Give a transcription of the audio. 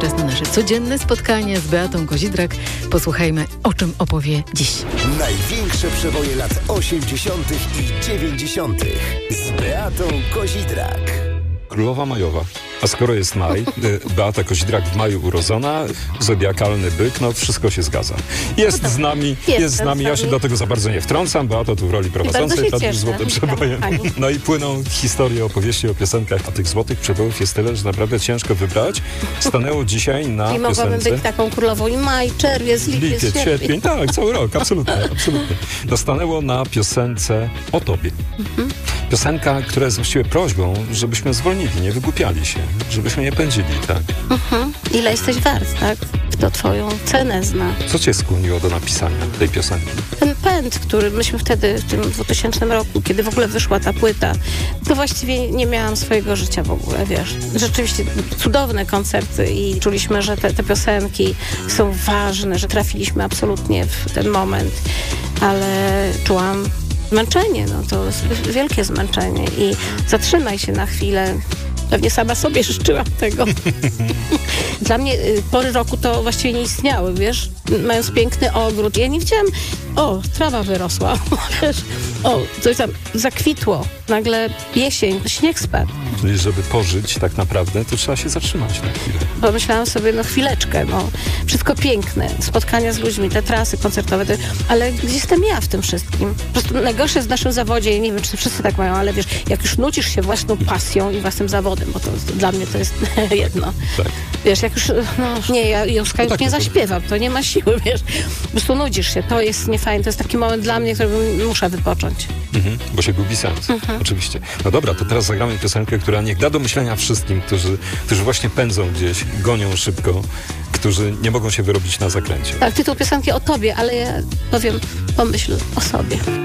czas na nasze codzienne spotkanie z Beatą Kozidrak. Posłuchajmy, o czym opowie dziś. Największe przeboje lat 80. i 90. z Beatą Kozidrak. Królowa majowa. A skoro jest maj, Beata Kozidrak w maju urodzona, zodiakalny byk, no wszystko się zgadza. Jest z nami, ja się dlatego za bardzo nie wtrącam, Beata tu w roli prowadzącej, Tadeusz Złote Przeboje. No i płyną historie, opowieści o piosenkach, a tych złotych przebojów jest tyle, że naprawdę ciężko wybrać. Stanęło dzisiaj na piosence. I mogłabym być taką królową i maj, czerwiec, lipiec, sierpień. Tak, cały rok, absolutnie. To stanęło na piosence o tobie. Piosenka, która jest właściwie prośbą, żebyśmy zwolnili, nie wygłupiali się, żebyśmy nie pędzili, tak? Ile jesteś wart, tak? Kto twoją cenę zna. Co cię skłoniło do napisania tej piosenki? Ten pęd, który myśmy wtedy, w tym 2000 roku, kiedy w ogóle wyszła ta płyta, to właściwie nie miałam swojego życia w ogóle, wiesz. Rzeczywiście cudowne koncerty i czuliśmy, że te piosenki są ważne, że trafiliśmy absolutnie w ten moment, ale czułam zmęczenie, no to jest wielkie zmęczenie i zatrzymaj się na chwilę. Pewnie sama sobie życzyłam tego. Dla mnie pory roku to właściwie nie istniały, wiesz? Mając piękny ogród. Ja nie widziałam, trawa wyrosła, wiesz? Coś tam zakwitło. Nagle jesień, śnieg spadł. Czyli żeby pożyć tak naprawdę, to trzeba się zatrzymać na chwilę. Pomyślałam sobie, chwileczkę, wszystko piękne, spotkania z ludźmi, te trasy koncertowe, ale gdzie jestem ja w tym wszystkim? Po prostu najgorsze jest w naszym zawodzie, nie wiem, czy wszyscy tak mają, ale wiesz, jak już nucisz się własną pasją i własnym zawodem, bo to dla mnie to jest jedno. Tak. Wiesz, jak już, ja Józka już nie zaśpiewam, to nie ma siły, wiesz. Po prostu nudzisz się, to jest niefajne, to jest taki moment dla mnie, który muszę wypocząć. Bo się gubi sens, oczywiście. No dobra, to teraz zagramy piosenkę, która niech da do myślenia wszystkim, którzy właśnie pędzą gdzieś, gonią szybko, którzy nie mogą się wyrobić na zakręcie. Tak, tytuł piosenki o tobie, ale ja powiem, pomyśl o sobie.